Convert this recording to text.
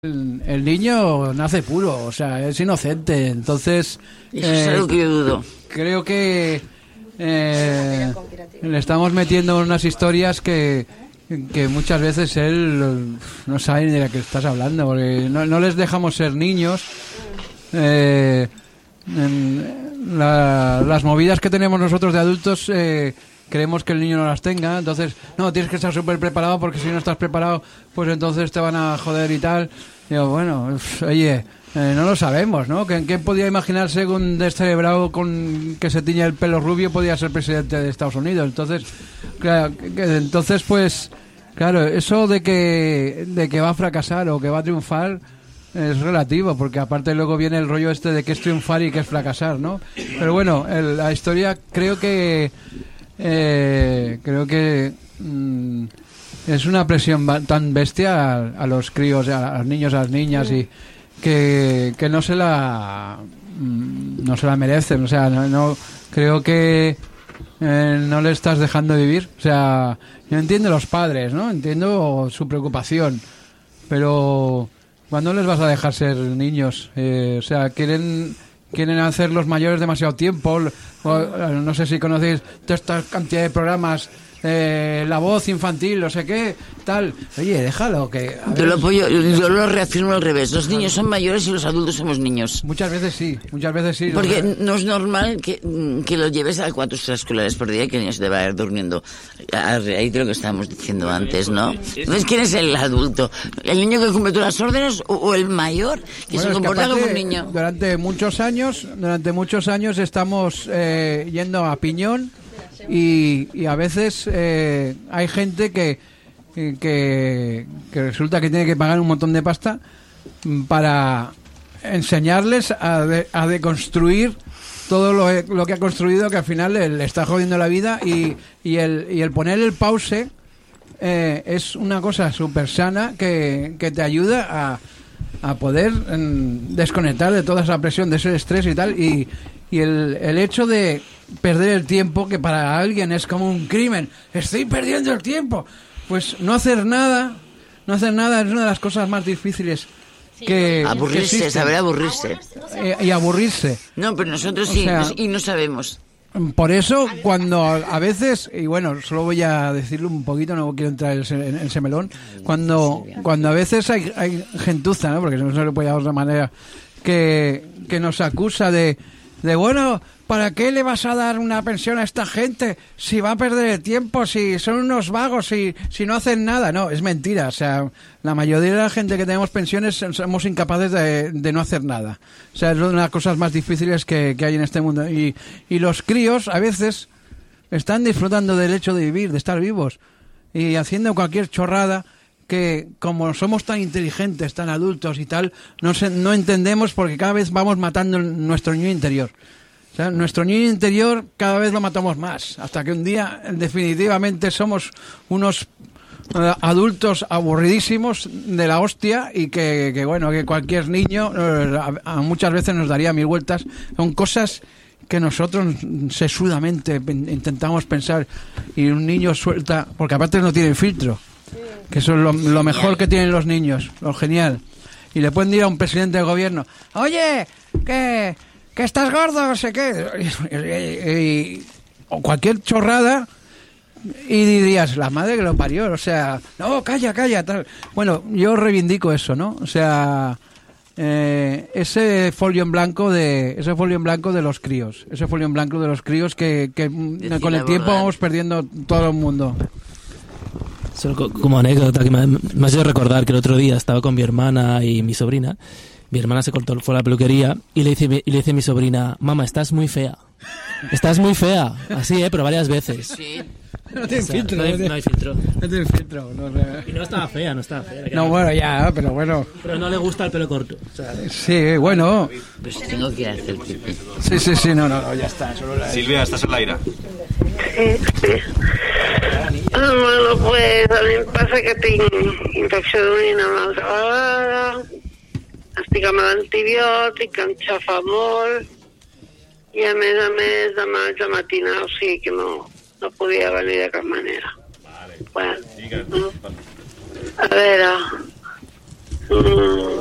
El niño nace puro, o sea, es inocente, entonces... Eso es algo que yo dudo. Creo que le estamos metiendo unas historias que muchas veces él no sabe ni de la que estás hablando, porque no les dejamos ser niños. Las movidas que tenemos nosotros de adultos... creemos que el niño no las tenga, entonces no, tienes que estar súper preparado porque si no estás preparado pues entonces te van a joder y tal. Digo, bueno, oye, no lo sabemos, ¿no? ¿Quién podía imaginarse que un descerebrado con que se tiñe el pelo rubio podía ser presidente de Estados Unidos? Entonces, claro, pues, claro, eso de que va a fracasar o que va a triunfar es relativo, porque aparte luego viene el rollo este de que es triunfar y que es fracasar, ¿no? Pero bueno, la historia creo que es una presión tan bestia a los críos, a los niños, a las niñas, y que no se la merecen. O sea, no creo que no le estás dejando vivir. O sea, yo entiendo los padres, ¿no? Entiendo su preocupación, pero ¿cuándo les vas a dejar ser niños? O sea, quieren hacerlos mayores demasiado tiempo. No sé si conocéis toda esta cantidad de programas, La Voz infantil, no sé qué, tal. Oye, déjalo que... Yo lo apoyo, yo lo reafirmo al revés. Los niños son mayores y los adultos somos niños. Muchas veces sí. Porque no es normal que lo lleves a 4 horas escolares por día y que el niño se te vaya durmiendo. A raíz de lo que estábamos diciendo antes, ¿no? Entonces, ¿quién es el adulto? ¿El niño que cumple todas las órdenes o el mayor que se comporta como un niño? Durante muchos años estamos yendo a piñón y a veces hay gente que resulta que tiene que pagar un montón de pasta para enseñarles a deconstruir todo lo que ha construido, que al final le está jodiendo la vida, y el poner el pause es una cosa súper sana que te ayuda a poder desconectar de toda esa presión, de ese estrés y tal, y el hecho de perder el tiempo, que para alguien es como un crimen, estoy perdiendo el tiempo, pues no hacer nada es una de las cosas más difíciles que aburrirse, que saber aburrirse. Y aburrirse. No, pero nosotros sí, y no sabemos. Por eso, cuando a veces, y bueno, solo voy a decirlo un poquito, no quiero entrar en ese melón, cuando a veces hay gentuza, ¿no? Porque no se le puede llamar de otra manera, que nos acusa de bueno, ¿para qué le vas a dar una pensión a esta gente si va a perder el tiempo, si son unos vagos, si no hacen nada? No, es mentira. O sea, la mayoría de la gente que tenemos pensiones somos incapaces de no hacer nada. O sea, es una de las cosas más difíciles que hay en este mundo. Y los críos a veces están disfrutando del hecho de vivir, de estar vivos, y haciendo cualquier chorrada que, como somos tan inteligentes, tan adultos y tal, no entendemos, porque cada vez vamos matando nuestro niño interior. O sea, nuestro niño interior cada vez lo matamos más, hasta que un día definitivamente somos unos adultos aburridísimos de la hostia, y que bueno, que cualquier niño muchas veces nos daría 1000 vueltas. Son cosas que nosotros sesudamente intentamos pensar, y un niño suelta, porque aparte no tienen filtro, que eso es lo mejor que tienen los niños, lo genial. Y le pueden decir a un presidente de gobierno, oye, que estás gordo, no sé qué, o cualquier chorrada, y dirías, la madre que lo parió, o sea, no, calla, tal. Bueno, yo reivindico eso, ¿no? O sea, ese folio en blanco de los críos, que con el tiempo vamos perdiendo todo el mundo. Solo como anécdota, que me has hecho recordar que el otro día estaba con mi hermana y mi sobrina. Mi hermana se cortó a la peluquería y le dice a mi sobrina, mamá, estás muy fea. Estás muy fea. Así, pero varias veces. Sí. No tiene filtro. No hay filtro. No tiene filtro. Y no estaba fea. No, bueno, ya, pero bueno. Pero no le gusta el pelo corto. O sea, sí, bueno. Pues tengo que hacer pipí. Sí, no, ya está. Silvia, estás al aire. Bueno, pues a mi em passa que tinc infecció d'orina una altra vegada, estic amb l'antibiòtic, que em xafa molt, i a més demà haig de matinar, o sigui que no podia venir de cap manera. Bueno, a veure, mm,